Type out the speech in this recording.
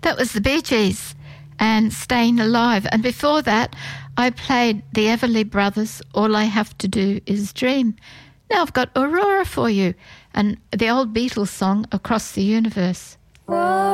That was the Bee Gees and Staying Alive. And before that, I played the Everly Brothers, All I Have to Do Is Dream. Now I've got Aurora for you and the old Beatles song, Across the Universe.